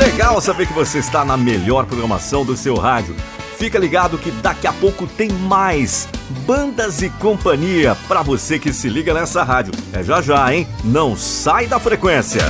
Legal saber que você está na melhor programação do seu rádio. Fica ligado que daqui a pouco tem mais Bandas e Companhia pra você que se liga nessa rádio. É já já, hein? Não sai da frequência.